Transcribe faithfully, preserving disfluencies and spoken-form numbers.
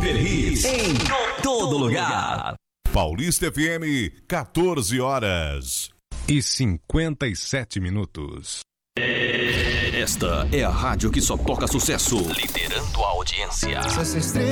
Super Hits em todo lugar. Paulista F M, quatorze horas e cinquenta e minutos. Esta é a rádio que só toca sucesso, liderando a audiência. Se essa estrela